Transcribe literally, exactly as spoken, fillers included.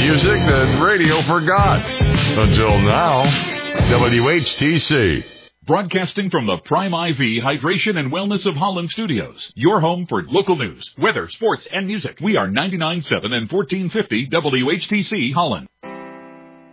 music that radio forgot. Until now, W H T C. Broadcasting from the Prime I V Hydration and Wellness of Holland Studios. Your home for local news, weather, sports, and music. We are ninety-nine point seven and fourteen fifty W H T C Holland.